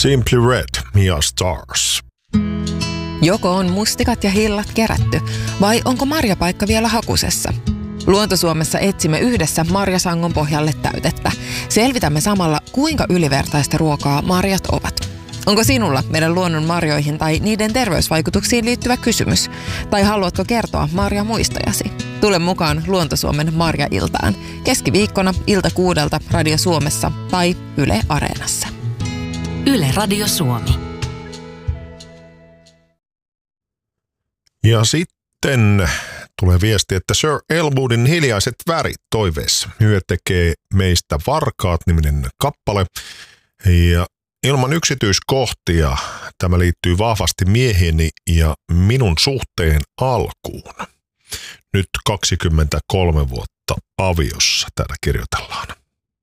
Simply Red ja Stars. Joko on mustikat ja hillat kerätty, vai onko marjapaikka vielä hakusessa? Luontosuomessa etsimme yhdessä marjasangon pohjalle täytettä. Selvitämme samalla, kuinka ylivertaista ruokaa marjat ovat. Onko sinulla meidän luonnon marjoihin tai niiden terveysvaikutuksiin liittyvä kysymys? Tai haluatko kertoa marjamuistojasi? Tule mukaan Luontosuomen Marja-iltaan. Keskiviikkona ilta 6 Radio Suomessa tai Yle Areenassa. Yle Radio Suomi. Ja sitten tulee viesti, että Sir Elwoodin Hiljaiset värit toiveessa. Hyö tekee meistä varkaat-niminen kappale. Ja ilman yksityiskohtia tämä liittyy vahvasti mieheni ja minun suhteen alkuun. Nyt 23 vuotta aviossa täällä kirjoitellaan.